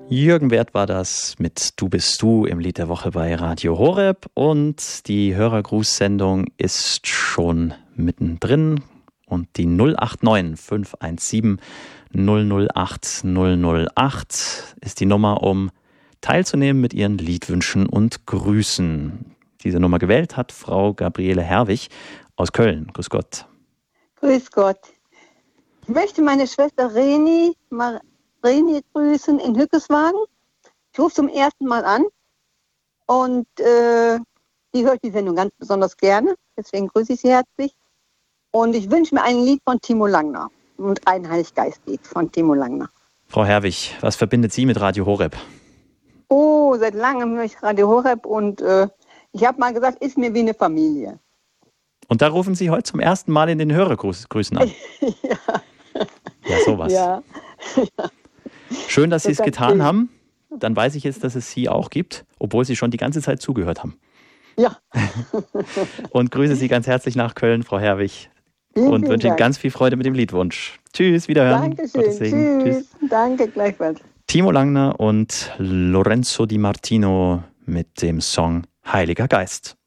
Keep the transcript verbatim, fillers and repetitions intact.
Jürgen Wert war das mit Du bist du im Lied der Woche bei Radio Horeb. Und die Hörergrußsendung ist schon mittendrin. Und die null acht neun fünf eins sieben null null acht null null acht ist die Nummer, um teilzunehmen mit Ihren Liedwünschen und Grüßen. Diese Nummer gewählt hat Frau Gabriele Herwig aus Köln. Grüß Gott. Grüß Gott. Ich möchte meine Schwester Reni, Mar- Reni grüßen in Hückeswagen. Ich rufe zum ersten Mal an und äh, die hört die Sendung ganz besonders gerne. Deswegen grüße ich sie herzlich. Und ich wünsche mir ein Lied von Timo Langner und ein Heiliggeistlied von Timo Langner. Frau Herwig, was verbindet Sie mit Radio Horeb? Oh, seit langem höre ich Radio Horeb und äh, ich habe mal gesagt, ist mir wie eine Familie. Und da rufen Sie heute zum ersten Mal in den Hörergrüßen an. Ja. Ja, sowas. Ja. Schön, dass Sie es Das getan erzähl. haben. Dann weiß ich jetzt, dass es Sie auch gibt, obwohl Sie schon die ganze Zeit zugehört haben. Ja. Und grüße Sie ganz herzlich nach Köln, Frau Herwig. Vielen, Und vielen wünsche Ihnen Dank. ganz viel Freude mit dem Liedwunsch. Tschüss, wiederhören. Dankeschön. Gottes Segen. Tschüss. Danke, gleichfalls. Timo Langner und Lorenzo Di Martino mit dem Song Heiliger Geist.